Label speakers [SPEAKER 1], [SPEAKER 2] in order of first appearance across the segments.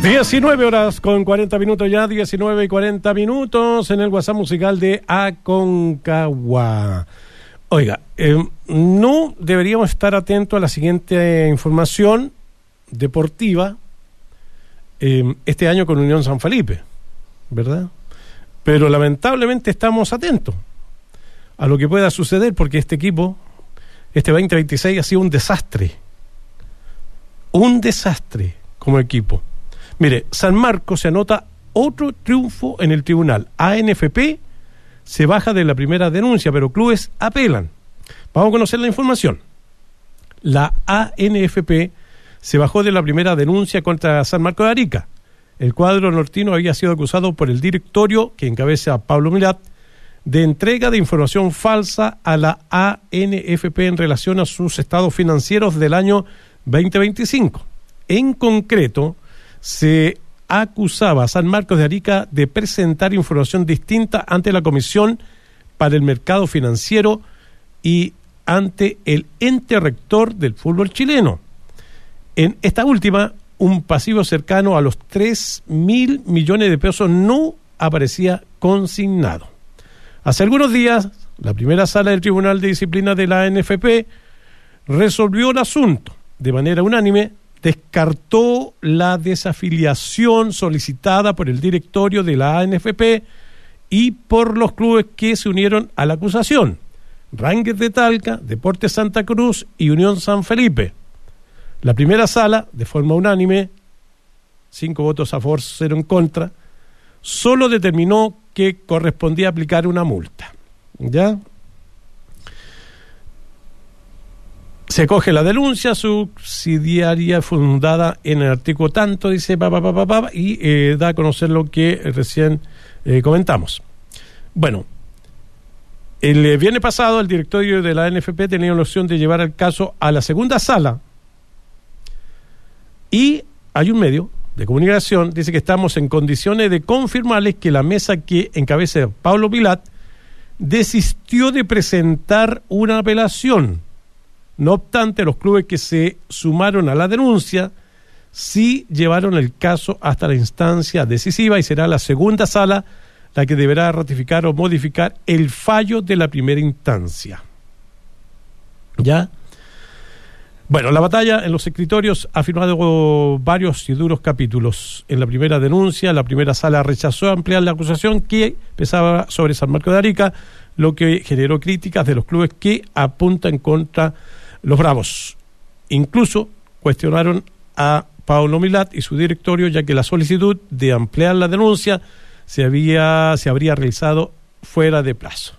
[SPEAKER 1] 19 horas con 40 minutos ya, 19 y 40 minutos en el WhatsApp musical de Aconcagua. Oiga, no deberíamos estar atentos a la siguiente información deportiva este año con Unión San Felipe, ¿verdad? Pero lamentablemente estamos atentos a lo que pueda suceder porque este equipo, este 2026 ha sido un desastre como equipo. Mire, San Marcos se anota otro triunfo en el tribunal. ANFP se baja de la primera denuncia, pero clubes apelan. Vamos a conocer la información. La ANFP se bajó de la primera denuncia contra San Marcos de Arica. El cuadro nortino había sido acusado por el directorio, que encabeza Pablo Milat, de entrega de información falsa a la ANFP en relación a sus estados financieros del año 2025. En concreto, se acusaba a San Marcos de Arica de presentar información distinta ante la Comisión para el Mercado Financiero y ante el ente rector del fútbol chileno. En esta última, un pasivo cercano a los 3.000 millones de pesos no aparecía consignado. Hace algunos días, la primera sala del Tribunal de Disciplina de la ANFP resolvió el asunto de manera unánime. Descartó la desafiliación solicitada por el directorio de la ANFP y por los clubes que se unieron a la acusación: Rangers de Talca, Deportes Santa Cruz y Unión San Felipe. La primera sala, de forma unánime, 5 votos a favor, 0 en contra, solo determinó que correspondía aplicar una multa. ¿Ya? Se coge la denuncia subsidiaria fundada en el artículo tanto, dice y da a conocer lo que recién comentamos. Bueno, el viernes pasado el directorio de la ANFP tenía la opción de llevar el caso a la segunda sala y hay un medio de comunicación, dice que estamos en condiciones de confirmarles que la mesa que encabeza Pablo Milat desistió de presentar una apelación. No obstante, los clubes que se sumaron a la denuncia sí llevaron el caso hasta la instancia decisiva y será la segunda sala la que deberá ratificar o modificar el fallo de la primera instancia. ¿Ya? Bueno, la batalla en los escritorios ha firmado varios y duros capítulos. En la primera denuncia, la primera sala rechazó ampliar la acusación que pesaba sobre San Marcos de Arica, lo que generó críticas de los clubes que apuntan contra los Bravos. Incluso cuestionaron a Pablo Milat y su directorio, ya que la solicitud de ampliar la denuncia se habría realizado fuera de plazo.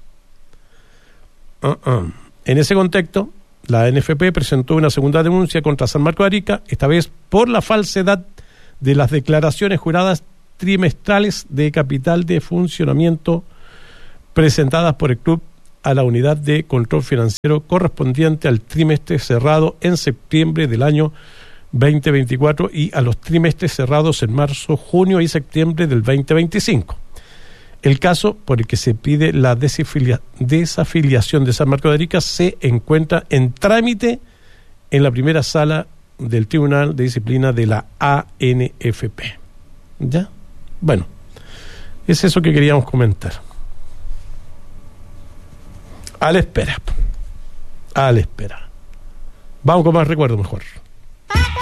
[SPEAKER 1] En ese contexto, la ANFP presentó una segunda denuncia contra San Marcos de Arica, esta vez por la falsedad de las declaraciones juradas trimestrales de capital de funcionamiento presentadas por el club a la unidad de control financiero correspondiente al trimestre cerrado en septiembre del año 2024 y a los trimestres cerrados en marzo, junio y septiembre del 2025. El caso por el que se pide la desafiliación de San Marcos de Arica se encuentra en trámite en la primera sala del Tribunal de Disciplina de la ANFP. ¿Ya? Bueno, es eso que queríamos comentar. A la espera. Vamos con más recuerdos mejor.